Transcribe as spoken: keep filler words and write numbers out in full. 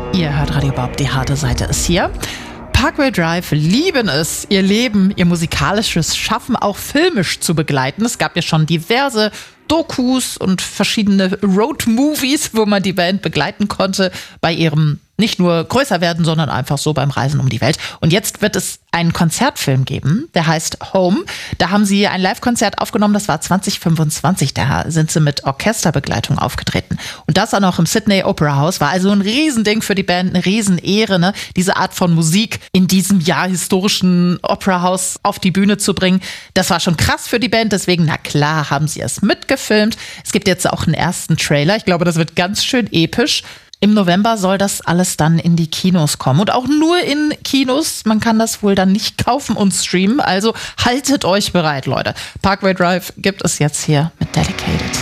Ihr hört Radio Bob, die harte Seite ist hier. Parkway Drive lieben es, ihr Leben, ihr musikalisches Schaffen auch filmisch zu begleiten. Es gab ja schon diverse Dokus und verschiedene Road-Movies, wo man die Band begleiten konnte bei ihrem nicht nur größer werden, sondern einfach so beim Reisen um die Welt. Und jetzt wird es einen Konzertfilm geben, der heißt Home. Da haben sie ein Live-Konzert aufgenommen, das war zwanzig fünfundzwanzig. Da sind sie mit Orchesterbegleitung aufgetreten. Und das auch noch im Sydney Opera House. War also ein Riesending für die Band, eine Riesenehre, ne? Diese Art von Musik in diesem Jahr historischen Opera House auf die Bühne zu bringen. Das war schon krass für die Band, deswegen, na klar, haben sie es mitgefilmt. Es gibt jetzt auch einen ersten Trailer. Ich glaube, das wird ganz schön episch. Im November soll das alles dann in die Kinos kommen und auch nur in Kinos. Man kann das wohl dann nicht kaufen und streamen, also haltet euch bereit, Leute. Parkway Drive gibt es jetzt hier mit Dedicated.